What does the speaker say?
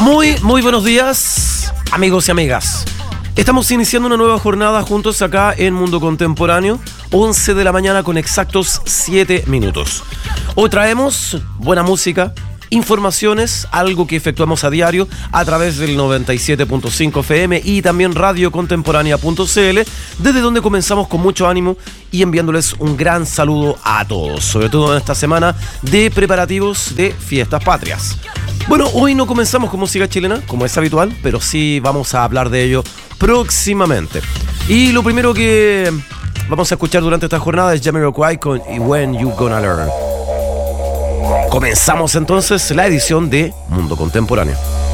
Muy buenos días, amigos y amigas. Estamos iniciando una nueva jornada juntos acá en Mundo Contemporáneo, 11 de la mañana con exactos 7 minutos. Hoy traemos buena música, informaciones, algo que efectuamos a diario a través del 97.5 FM y también radiocontemporánea.cl, desde donde comenzamos con mucho ánimo y enviándoles un gran saludo a todos, sobre todo en esta semana de preparativos de fiestas patrias. Bueno, hoy no comenzamos con música chilena, como es habitual, pero sí vamos a hablar de ello próximamente. Y lo primero que vamos a escuchar durante esta jornada es Jamiroquai con When You Gonna Learn. Comenzamos entonces la edición de Mundo Contemporáneo.